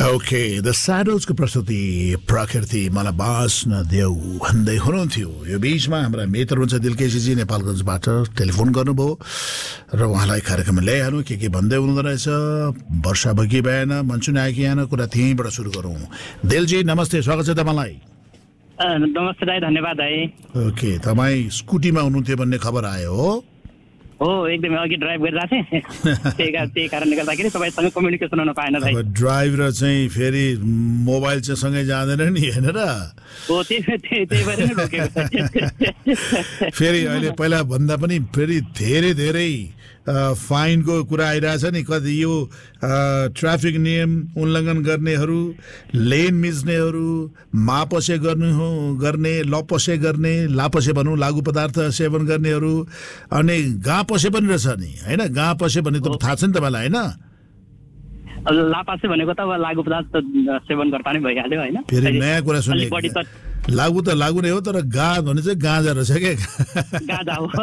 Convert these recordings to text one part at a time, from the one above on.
Okay the स्याडल्सको प्रस्तुति प्रकृति मलाई बाँच्न देऊ भन्दै हुनुहुन्थ्यो। यो बिचमा हाम्रा मित्र हुनुहुन्छ दिलकेशीजी नेपालगञ्जबाट टेलिफोन गर्नुभयो र उहाँलाई कार्यक्रममा ल्याइहाल्नु के भन्दै हुनुहुँदो रहेछ। वर्षा भयो कि भएन, मनसुन आयो कि आएन, कुरा त्यहीँबाट सुरु गरौँ। दिलजी नमस्ते, स्वागत छ तपाईँलाई। नमस्ते दाइ, धन्यवाद दाइ। ओके, तपाईँ स्कुटीमा हुनुहुन्थ्यो भन्ने खबर आयो हो? हो, एकदमै अघि ड्राइभ गरिरहेको थिएँ, त्यही कारणले गर्दाखेरि तपाईँसँग कम्युनिकेसन हुन पाएन दाइ। ड्राइभ र चाहिँ फेरि मोबाइल चाहिँ सँगै जाँदैन नि, होइन र? हो, त्यही भएर नै रोकेको। फेरि अहिले पहिला भन्दा पनि फेरि धेरै फाइनको कुरा आइरहेछ नि। कति यो ट्राफिक नियम उल्लङ्घन गर्नेहरू, लेन मिच्नेहरू, मापसे गर्ने, लपसे गर्ने, लापसे भनौँ लागु पदार्थ सेवन गर्नेहरू, अनि गाँ पसे पनि रहेछ नि, होइन? गाँ पसे भने त थाहा छ नि तपाईँलाई, होइन? लापासे भनेको त अब लागु पदार्थ सेवन गर्दा नै भइहाल्यो, होइन? फेरि नयाँ कुरा सुने, लागु त लागु नै हो, तर गा भने चाहिँ गाँजा रहेछ क्या। गाँजा हो।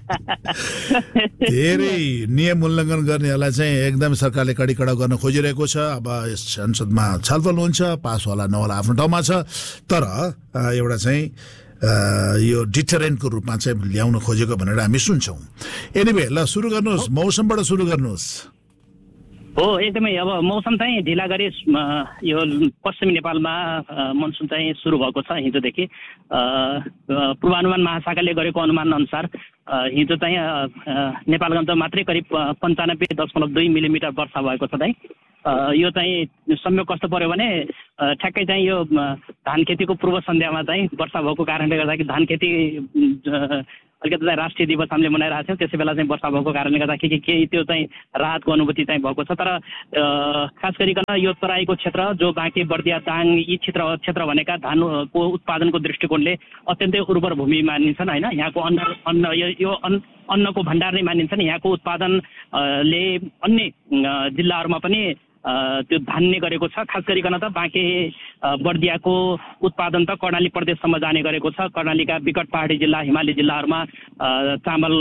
धेरै नियम उल्लङ्घन गर्नेहरूलाई चाहिँ एकदम सरकारले कडा गर्न खोजिरहेको छ। अब संसदमा छलफल हुन्छ, पास होला नहोला आफ्नो ठाउँमा छ, तर एउटा चाहिँ यो डिटरेन्टको रूपमा चाहिँ ल्याउन खोजेको भनेर हामी सुन्छौँ। एनिवे, ल सुरु गर्नुहोस्, मौसमबाट सुरु गर्नुहोस्। हो, एकदमै अब मौसम चाहिँ ढिला गरी यो पश्चिमी नेपालमा मनसुन चाहिँ सुरु भएको छ हिजोदेखि। पूर्वानुमान महाशाखाले गरेको अनुमान अनुसार हिजो चाहिँ नेपालगञ्जमा मात्रै करिब 95.2 मिलिमिटर वर्षा भएको छ दाइ। यो चाहिँ संयोग कस्तो पर्यो भने ठ्याक्कै चाहिँ यो धान खेतीको पूर्व सन्ध्यामा चाहिँ वर्षा भएको कारणले गर्दाखेरि धान खेती अलिकति चाहिँ राष्ट्रिय दिवस हामीले मनाइरहेको थियौँ, त्यसै बेला चाहिँ वर्षा भएको कारणले गर्दाखेरि केही त्यो चाहिँ राहतको अनुभूति चाहिँ भएको छ। तर खास गरिकन यो तराईको क्षेत्र, जो बाँके बर्दिया दाङ यी क्षेत्र भनेका धानको उत्पादनको दृष्टिकोणले अत्यन्तै उर्वर भूमि मानिन्छन्, होइन? यहाँको अन्नको भण्डार नै मानिन्छन्। यहाँको उत्पादनले अन्य जिल्लाहरूमा पनि त्यो धान्ने गरेको छ। खास गरिकन त बाँके बर्दियाको उत्पादन त कर्णाली प्रदेशसम्म जाने गरेको छ। कर्णालीका विकट पहाडी जिल्ला, हिमाली जिल्लाहरूमा चामल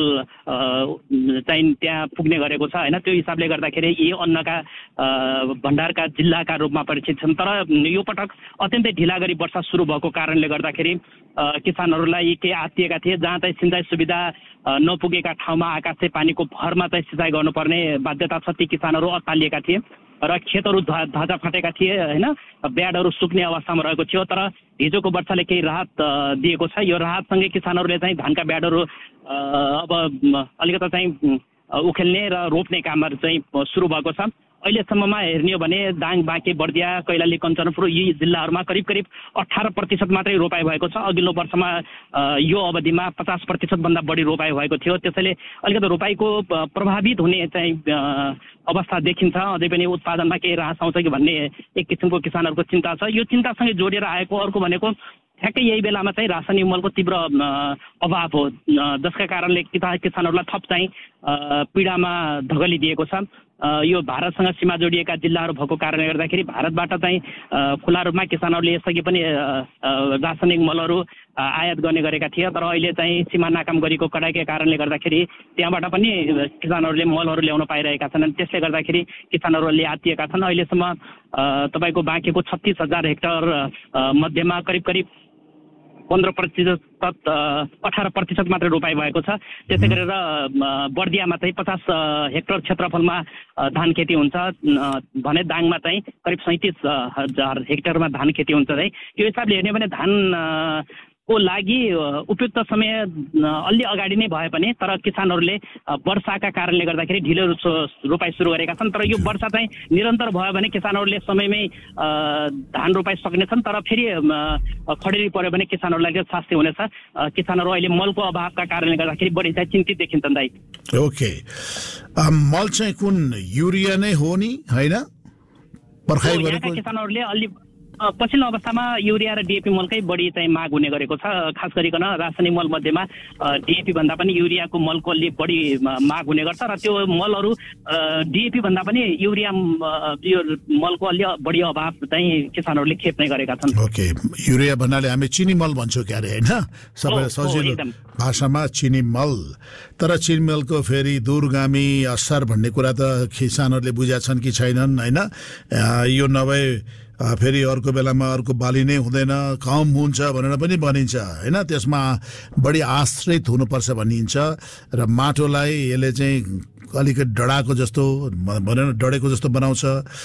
चाहिँ त्यहाँ पुग्ने गरेको छ, होइन? त्यो हिसाबले गर्दाखेरि यी अन्नका भण्डारका जिल्लाका रूपमा परिचित छन्। तर यो पटक अत्यन्तै ढिला गरी वर्षा सुरु भएको कारणले गर्दाखेरि किसानहरूलाई केही आत्तिएका थिए। जहाँ चाहिँ सिँचाइ सुविधा नपुगेका ठाउँमा आकाशे पानीको भरमा चाहिँ सिँचाइ गर्नुपर्ने बाध्यता छ, ती किसानहरू अत्तालिएका थिए र खेतहरू ध्वजा फाटेका थिए, होइन? ब्याडहरू सुक्ने अवस्थामा रहेको थियो। तर हिजोको वर्षाले केही राहत दिएको छ। यो राहतसँगै किसानहरूले चाहिँ धानका ब्याडहरू अब अलिकति चाहिँ उखेल्ने र रोप्ने कामहरू चाहिँ सुरु भएको छ। अहिलेसम्ममा हेर्ने हो भने दाङ, बाँके, बर्दिया, कैलाली, कञ्चनपुर यी जिल्लाहरूमा करिब 18% मात्रै रोपाइ भएको छ। अघिल्लो वर्षमा यो अवधिमा 50% भन्दा बढी रोपाइ भएको थियो। त्यसैले अलिकति रोपाइको प्रभावित हुने चाहिँ अवस्था देखिन्छ। अझै पनि उत्पादनमा केही ह्रास आउँछ कि भन्ने एक किसिमको किसानहरूको चिन्ता छ। यो चिन्तासँगै जोडेर आएको अर्को भनेको ठ्याक्कै यही बेलामा चाहिँ रासायनिक मलको तीव्र अभाव हो, जसका कारणले किसानहरूलाई थप चाहिँ पीडामा धगलिदिएको छ। यो भारतसँग सीमा जोडिएका जिल्लाहरू भएको कारणले गर्दाखेरि भारतबाट चाहिँ खुला रूपमा किसानहरूले यसअघि पनि रासायनिक मलहरू आयात गर्ने गरेका थिए। तर अहिले चाहिँ सीमा नाकाम गरेको कडाइका कारणले गर्दाखेरि त्यहाँबाट पनि किसानहरूले मलहरू ल्याउन पाइरहेका छन्। त्यसले गर्दाखेरि किसानहरूले आत्तिएका छन्। अहिलेसम्म तपाईँको बाँकेको 36,000 हेक्टर मध्येमा करिब 15%, 18% मात्रै रोपाइ भएको छ। त्यसै गरेर बर्दियामा चाहिँ 50 हेक्टर क्षेत्रफलमा धान खेती हुन्छ भने दाङमा चाहिँ करिब 37,000 हेक्टरमा धान खेती हुन्छ है। यो हिसाबले हेर्ने भने धान को लागि उपयुक्त समय अलि अगाडि नै भए पनि तर किसानहरूले वर्षाका कारणले गर्दाखेरि ढिलो रोपाइ सुरु गरेका छन्। तर यो वर्षा चाहिँ निरन्तर भयो भने किसानहरूले समयमै धान रोपाइ सक्नेछन्। तर फेरि खडेरी पर्यो भने किसानहरूलाई शास्ति हुनेछ। किसानहरू अहिले मलको अभावका कारणले गर्दाखेरि बढी चाहिँ चिन्तित देखिन्छन् दाइ। ओके, मल चाहिँ कुन युरिया नै हो नि, होइन? पर्खाइ गरेको किसानहरूले अलि पछिल्लो अवस्थामा युरिया र डिएपी मलकै बढी चाहिँ माग हुने गरेको छ। खास गरिकन रासायनिक मल मध्येमा डिएपी भन्दा पनि युरियाको मलको अलि बढी माग हुने गर्छ र त्यो मलहरू डिएपी भन्दा पनि युरिया यो मलको अलि बढी अभाव चाहिँ किसानहरूले खेप्ने गरेका छन्। ओके, युरिया भन्नाले हामी चिनी मल भन्छौँ क्यारे होइन, सबै सजिलो भाषामा चिनी मल। तर चिनी मलको फेरि दूरगामी असर भन्ने कुरा त किसानहरूले बुझेका छन् कि छैनन् होइन। यो नभए फेरि अर्को बेलामा अर्को बाली नै हुँदैन, कम हुन्छ भनेर पनि भनिन्छ होइन। त्यसमा बढी आश्रित हुनुपर्छ भनिन्छ र माटोलाई यसले चाहिँ अलिकति डढाएको जस्तो भनेर डढेको जस्तो बनाउँछ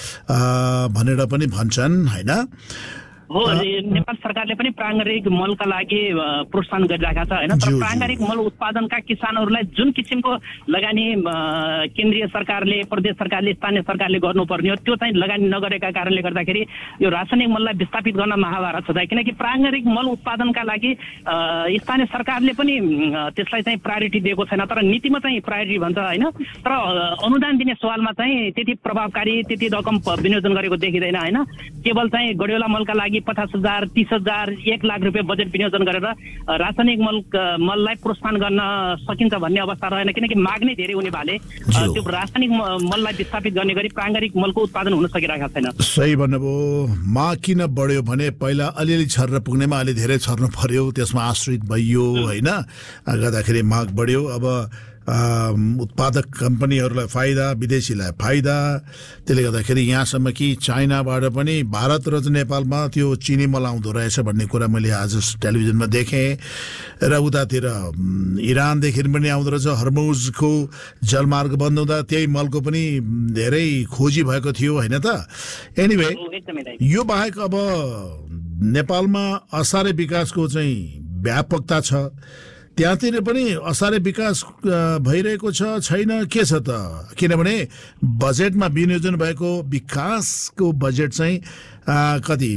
भनेर पनि भन्छन् होइन। हो, नेपाल सरकारले पनि प्राङ्गारिक मलका लागि प्रोत्साहन गरिरहेका छ होइन। तर प्राङ्गारिक मल उत्पादनका किसानहरूलाई जुन किसिमको लगानी केन्द्रीय सरकारले, प्रदेश सरकारले, स्थानीय सरकारले गर्नुपर्ने हो त्यो चाहिँ लगानी नगरेका कारणले गर्दाखेरि यो रासायनिक मललाई विस्थापित गर्न महाभारत छ। किनकि प्राङ्गारिक मल उत्पादनका लागि स्थानीय सरकारले पनि त्यसलाई चाहिँ प्रायोरिटी दिएको छैन, तर नीतिमा चाहिँ प्रायोरिटी भन्छ होइन। तर अनुदान दिने सवालमा चाहिँ त्यति प्रभावकारी, त्यति रकम विनियोजन गरेको देखिँदैन होइन। केवल चाहिँ गड्योला मलका लागि 50,000, 30,000, 1 लाख रुपियाँ बजेट विनियोजन गरेर रासायनिक मललाई प्रोत्साहन गर्न सकिन्छ भन्ने अवस्था रहेन। किनकि माग नै धेरै हुने भए त्यो रासायनिक मललाई विस्थापित गर्ने गरी प्राङ्गारिक मलको उत्पादन हुन सकिरहेको छैन। सही भन्नुभयो। माग किन बढ्यो भने पहिला अलिअलि छर्न पुग्नेमा अलि धेरै छर्नु पर्यो, त्यसमा आश्रित भइयो होइन, गर्दाखेरि माग बढ्यो। अब उत्पादक कम्पनीहरूलाई फाइदा, विदेशीलाई फाइदा। त्यसले गर्दाखेरि यहाँसम्म कि चाइनाबाट पनि भारत र नेपालमा त्यो चिनी मल आउँदो रहेछ भन्ने कुरा मैले आज टेलिभिजनमा देखेँ। र उतातिर इरानदेखि पनि आउँदो रहेछ। हर्मुजको जलमार्ग बन्द हुँदा त्यही मलको पनि धेरै खोजी भएको थियो होइन त। एनिवे, यो बाहेक अब नेपालमा असारे विकासको चाहिँ व्यापकता छ, त्यहाँतिर पनि असारे विकास भइरहेको छ छैन, के छ त? किनभने बजेटमा विनियोजन भएको विकासको बजेट चाहिँ कति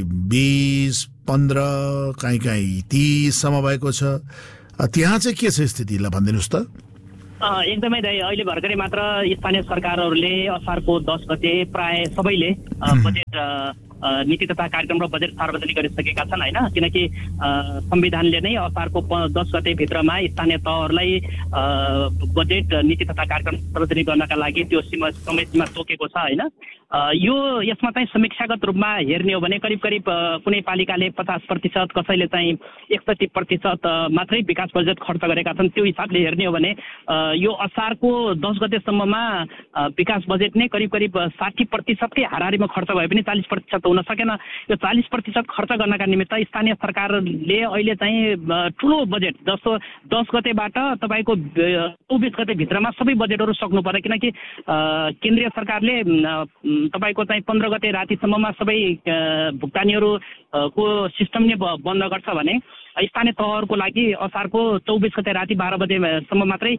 20-15 कहीँ 30सम्म भएको छ। त्यहाँ चाहिँ के छ स्थिति, ल भनिदिनुहोस् त। एकदमै अहिले भर्खरै मात्र स्थानीय सरकारहरूले असारको 10 गते प्राय सबैले बजेट नीति तथा कार्यक्रम र बजेट सार्वजनिक गरिसकेका छन् होइन। किनकि संविधानले नै असारको 10 गते भित्रमा स्थानीय तहहरूलाई बजेट नीति तथा कार्यक्रम सार्वजनिक गर्नका लागि त्यो समय सीमा तोकेको छ होइन। यो यसमा चाहिँ समीक्षागत रूपमा हेर्ने हो भने करिब करिब कुनै पालिकाले 50%, कसैले चाहिँ 61% मात्रै विकास बजेट खर्च गरेका छन्। त्यो हिसाबले हेर्ने हो भने यो असारको 10 गतेसम्ममा विकास बजेट नै करिब करिब 60%कै हाराहारीमा खर्च भए पनि 40% हुन सकेन। यो 40% खर्च गर्नका निमित्त स्थानीय सरकारले अहिले चाहिँ ठुलो बजेट जस्तो 10 गतेबाट तपाईँको 24 गते भित्रमा सबै बजेटहरू सक्नु पर्यो। किनकि केन्द्रीय सरकारले तपाईँको चाहिँ 15 गते रातिसम्ममा सबै भुक्तानीहरू को सिस्टम नै बन्द गर्छ भने स्थानीय तहहरूको लागि असारको 24 गते राति 12 बजेसम्म मात्रै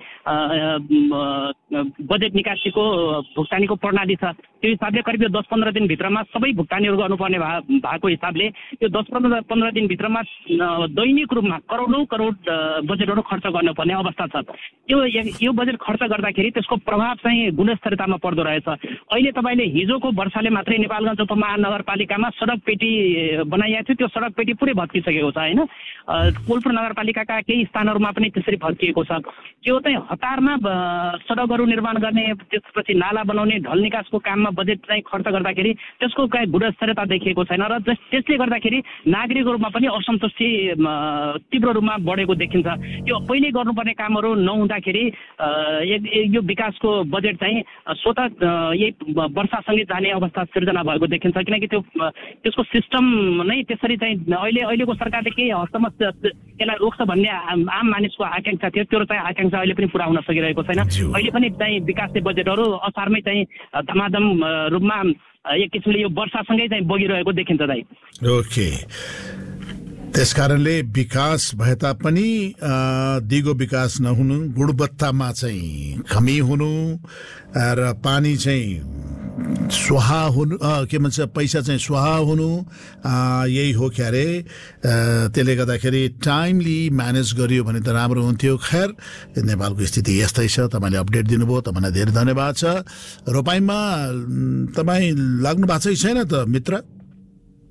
बजेट निकासीको भुक्तानीको प्रणाली छ। त्यो हिसाबले करिब 10-15 दिनभित्रमा सबै भुक्तानीहरू गर्नुपर्ने भएको हिसाबले यो 10-15 दिनभित्रमा दैनिक रूपमा करोडौँ करोड बजेटहरू खर्च गर्नुपर्ने अवस्था छ। यो बजेट खर्च गर्दाखेरि त्यसको प्रभाव चाहिँ गुणस्तरीयतामा पर्दो रहेछ। अहिले तपाईँले हिजोको वर्षाले मात्रै नेपालगञ्ज उपमहानगरपालिकामा सडक पेटी बनाइएको थियो, त्यो सडक पेटी पुरै भत्किसकेको छ होइन। कोलपुर नगरपालिकाका केही स्थानहरूमा पनि त्यसरी भत्किएको छ। त्यो चाहिँ हतारमा सडकहरू निर्माण गर्ने, त्यसपछि नाला बनाउने, ढल निकासको काममा बजेट चाहिँ खर्च गर्दाखेरि त्यसको काही गुणस्तरीयता देखिएको छैन र त्यसले गर्दाखेरि नागरिकको रूपमा पनि असन्तुष्टि तीव्र रूपमा बढेको देखिन्छ। यो पहिले गर्नुपर्ने कामहरू नहुँदाखेरि यो विकासको बजेट चाहिँ स्वतः यही वर्षासँगै जाने अवस्था सिर्जना भएको देखिन्छ। किनकि त्यसको सिस्टम नै त्यसरी चाहिँ अहिलेको सरकारले केही हदसम्म त्यसलाई रोक्छ भन्ने आम मानिसको आकांक्षा थियो, त्यो चाहिँ आकांक्षा अहिले पनि पुरा हुन सकिरहेको छैन। अहिले पनि चाहिँ विकासले बजेटहरू असारमै चाहिँ धमाधम रूपमा एक किसिमले यो वर्षासँगै चाहिँ बगिरहेको देखिन्छ दाइ। ओके, त्यसकारणले विकास भए तापनि दिगो विकास नहुनु, गुणवत्तामा चाहिँ कमी हुनु र पानी चाहिँ स्वाहा हुनु, के भन्छ पैसा चाहिँ स्वाहा हुनु, यही हो क्यारे। त्यसले गर्दाखेरि टाइमली म्यानेज गरियो भने त राम्रो हुन्थ्यो। खैर, नेपालको स्थिति यस्तै छ। तपाईँले अपडेट दिनुभयो, तपाईँलाई धेरै धन्यवाद छ। रोपाइँमा तपाईँ लाग्नु भएको छैन त मित्र?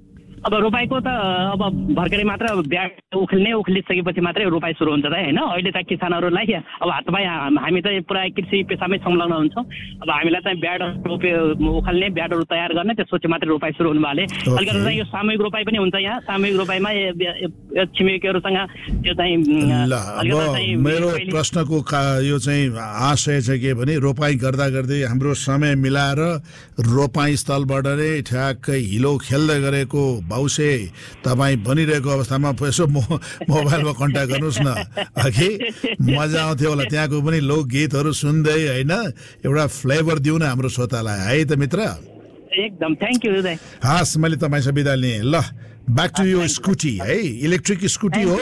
अब रोपाईको त अब भर्खरै मात्र ब्याड उखलिसकेपछि मात्रै रोपाई सुरु हुन्छ त होइन। अहिले त किसानहरूलाई अब हातमा हामी चाहिँ पुरा कृषि पेसामै संलग्न हुन्छौँ। अब हामीलाई चाहिँ ब्याडहरू उखाल्ने ब्याडहरू तयार गर्ने त्यसपछि मात्रै रोपाई सुरु हुनु भएले अलिकति चाहिँ यो सामूहिक रोपाई पनि हुन्छ यहाँ। सामूहिक रोपाईमा छिमेकीहरूसँग त्यो चाहिँ मेरो प्रश्नको यो चाहिँ आशय चाहिँ के भने रोपाई गर्दा गर्दै हाम्रो समय मिलाएर रोपाई स्थलबाट नै ठ्याक्कै हिलो खेल्दै गरेको बाउसे तपाईँ बनिरहेको अवस्थामा यसो मोबाइलमा कन्ट्याक्ट गर्नुहोस् न अघि मजा आउँथ्यो होला। त्यहाँको पनि लोकगीतहरू सुन्दै होइन एउटा फ्लेभर दिउँ न हाम्रो श्रोतालाई है त मित्र। एकदम थ्याङ्क यू हृदय। हस् मैले तपाईँसँग बिदा लिएँ। ल ब्याक टु यो स्कुटी है, इलेक्ट्रिक स्कुटी हो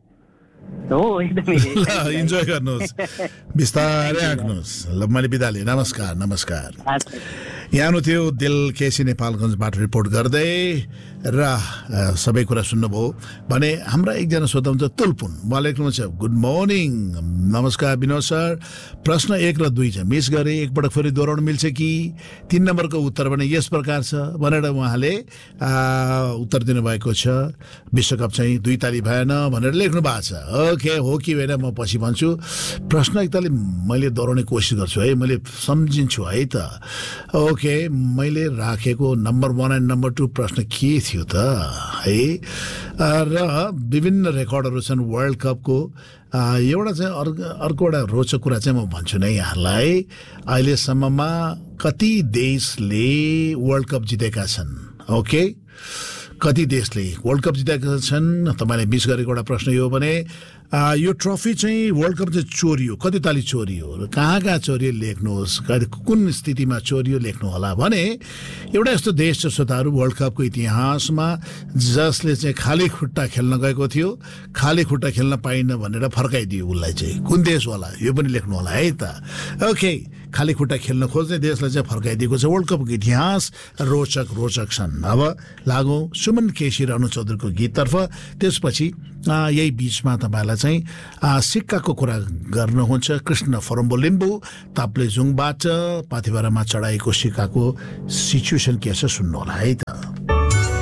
इन्जोय गर्नुहोस्, बिस्तारै आँक्नुहोस्। ल मैले बिदा लिएँ। नमस्कार नमस्कार। यहाँ थियो दिल केसी नेपालगञ्जबाट रिपोर्ट गर्दै र सबै कुरा सुन्नुभयो भने हाम्रा एकजना श्रोता हुन्छ तुलपुन। उहाँले लेख्नुहुन्छ गुड मर्निङ नमस्कार विनोद सर, प्रश्न 1 र 2 चाहिँ मिस गरे, एकपटक फेरि दोहोऱ्याउन मिल्छ कि? 3 नम्बरको उत्तर भने यस प्रकार छ भनेर उहाँले उत्तर दिनुभएको छ। विश्वकप चाहिँ 2 ताली भएन भनेर लेख्नु भएको छ। ओके हो कि होइन म पछि भन्छु। प्रश्न एकतालि मैले दोहोऱ्याउने कोसिस गर्छु है, मैले सम्झिन्छु है त। ओके मैले राखेको नम्बर 1 एन्ड नम्बर 2 प्रश्न के थियो त है। र विभिन्न रेकर्डहरू छन् वर्ल्ड कपको। एउटा चाहिँ अर्को एउटा रोचक कुरा चाहिँ म भन्छु नै यहाँलाई। अहिलेसम्ममा कति देशले वर्ल्ड कप जितेका छन्? ओके कति देशले वर्ल्ड कप जितेका छन्? तपाईँले मिस गरेको एउटा प्रश्न यो भने यो ट्रफी चाहिँ वर्ल्ड कप चाहिँ चोरियो, कति ताली चोरियो, कहाँ कहाँ चोरियो लेख्नुहोस्, कुन स्थितिमा चोरियो लेख्नु होला। भने एउटा यस्तो देश छ श्रोताहरू वर्ल्ड कपको इतिहासमा जसले चाहिँ खाली खुट्टा खेल्न गएको थियो, खाली खुट्टा खेल्न पाइन्न भनेर फर्काइदियो उसलाई चाहिँ। कुन देश होला यो पनि लेख्नु होला है त। ओके खाली खुट्टा खेल्न खोज्ने देशलाई चाहिँ फर्काइदिएको छ। वर्ल्ड कपको इतिहास रोचक छन्। अब लागौँ सुमन केसी र अनु चौधरीको गीततर्फ। त्यसपछि यही बिचमा तपाईँलाई चाहिँ सिक्काको कुरा गर्नुहुन्छ कृष्ण फरम्बो लिम्बू ताप्लेजुङबाट। पाथिभरामा चढाएको सिक्काको सिचुएसन के छ सुन्नु होला है त।